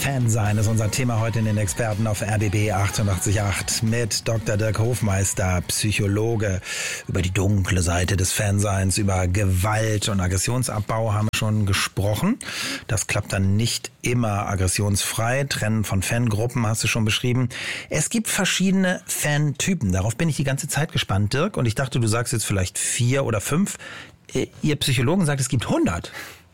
Fan sein ist unser Thema heute in den Experten auf RBB 88.8 mit Dr. Dirk Hofmeister, Psychologe. Über die dunkle Seite des Fanseins, über Gewalt und Aggressionsabbau haben wir schon gesprochen. Das klappt dann nicht immer aggressionsfrei. Trennen von Fangruppen hast du schon beschrieben. Es gibt verschiedene Fantypen. Darauf bin ich die ganze Zeit gespannt, Dirk. Und ich dachte, du sagst jetzt vielleicht 4 oder 5. Ihr Psychologen sagt, es gibt 100.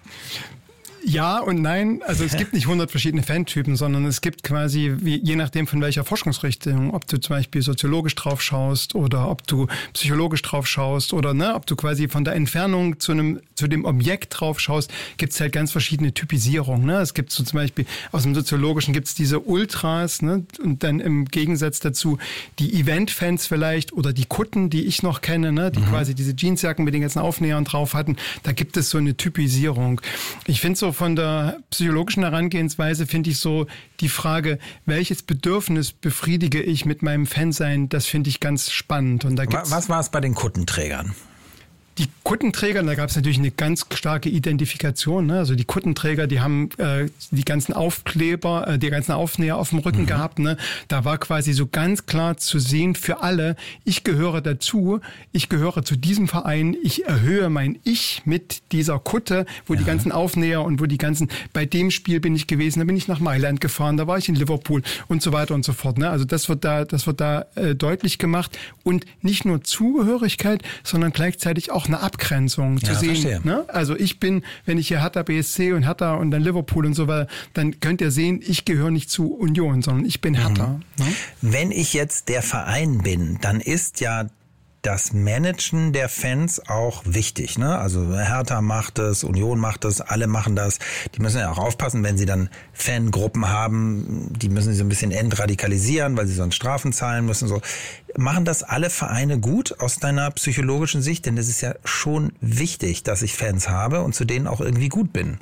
Ja und nein, also es gibt nicht 100 verschiedene Fantypen, sondern es gibt quasi, je nachdem von welcher Forschungsrichtung, ob du zum Beispiel soziologisch drauf schaust oder ob du psychologisch drauf schaust oder ob du quasi von der Entfernung zu dem Objekt drauf schaust, gibt es halt ganz verschiedene Typisierungen. Es gibt so zum Beispiel, aus dem Soziologischen gibt es diese Ultras, und dann im Gegensatz dazu die Event-Fans vielleicht oder die Kutten, die ich noch kenne, die quasi diese Jeansjacken mit den ganzen Aufnähern drauf hatten. Da gibt es so eine Typisierung. Ich finde so von der psychologischen Herangehensweise finde ich so die Frage, welches Bedürfnis befriedige ich mit meinem Fansein, das finde ich ganz spannend. Und da gibt's Was war es bei den Kuttenträgern? Die Kuttenträger, da gab es natürlich eine ganz starke Identifikation. Also die Kuttenträger, die haben die ganzen Aufkleber, die ganzen Aufnäher auf dem Rücken gehabt. Da war quasi so ganz klar zu sehen für alle, ich gehöre dazu, ich gehöre zu diesem Verein, ich erhöhe mein Ich mit dieser Kutte, wo die ganzen Aufnäher und wo die ganzen, bei dem Spiel bin ich gewesen, da bin ich nach Mailand gefahren, da war ich in Liverpool und so weiter und so fort. Also das wird da deutlich gemacht und nicht nur Zugehörigkeit, sondern gleichzeitig auch eine Abgrenzung zu sehen. Also ich bin, wenn ich hier Hertha BSC und Hertha und dann Liverpool und so weiter, dann könnt ihr sehen, ich gehöre nicht zu Union, sondern ich bin Hertha. Wenn ich jetzt der Verein bin, dann ist ja das Managen der Fans auch wichtig. Also Hertha macht es, Union macht es, alle machen das. Die müssen ja auch aufpassen, wenn sie dann Fangruppen haben, die müssen sie so ein bisschen entradikalisieren, weil sie sonst Strafen zahlen müssen. So. Machen das alle Vereine gut aus deiner psychologischen Sicht? Denn es ist ja schon wichtig, dass ich Fans habe und zu denen auch irgendwie gut bin.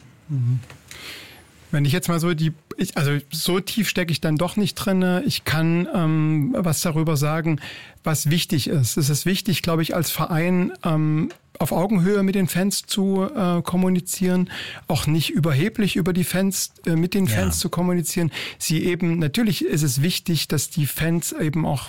Wenn ich jetzt mal so tief stecke ich dann doch nicht drin. Ich kann was darüber sagen, was wichtig ist. Es ist wichtig, glaube ich, als Verein auf Augenhöhe mit den Fans zu kommunizieren, auch nicht überheblich über die Fans, mit den Fans zu kommunizieren. Natürlich ist es wichtig, dass die Fans eben auch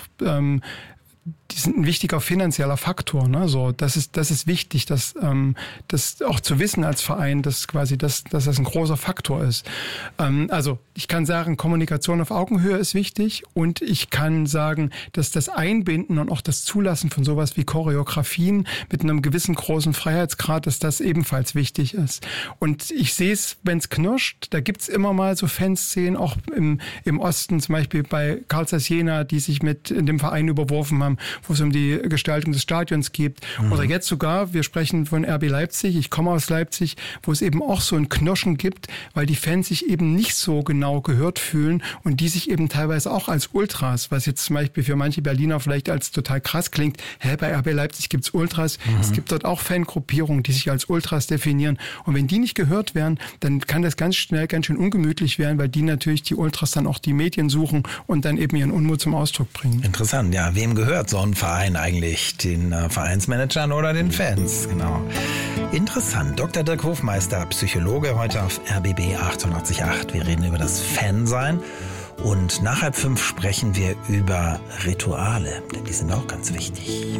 die sind ein wichtiger finanzieller Faktor. Das ist wichtig, das auch zu wissen als Verein, dass das ein großer Faktor ist. Also ich kann sagen, Kommunikation auf Augenhöhe ist wichtig und ich kann sagen, dass das Einbinden und auch das Zulassen von sowas wie Choreografien mit einem gewissen großen Freiheitsgrad, dass das ebenfalls wichtig ist. Und ich sehe es, wenn es knirscht, da gibt's immer mal so Fanszenen, auch im Osten, zum Beispiel bei Carl Zeiss Jena, die sich mit in dem Verein überworfen haben, wo es um die Gestaltung des Stadions geht. Oder jetzt sogar, wir sprechen von RB Leipzig, ich komme aus Leipzig, wo es eben auch so ein Knirschen gibt, weil die Fans sich eben nicht so genau gehört fühlen und die sich eben teilweise auch als Ultras, was jetzt zum Beispiel für manche Berliner vielleicht als total krass klingt, bei RB Leipzig gibt's Ultras, es gibt dort auch Fangruppierungen, die sich als Ultras definieren und wenn die nicht gehört werden, dann kann das ganz schnell ganz schön ungemütlich werden, weil die natürlich die Ultras dann auch die Medien suchen und dann eben ihren Unmut zum Ausdruck bringen. Interessant, ja. Wem gehört so ein Verein eigentlich? Den Vereinsmanagern oder den Fans? Genau. Interessant. Dr. Dirk Hofmeister, Psychologe, heute auf RBB 88.8. Wir reden über das Fansein. Und nach 4:30 sprechen wir über Rituale, denn die sind auch ganz wichtig.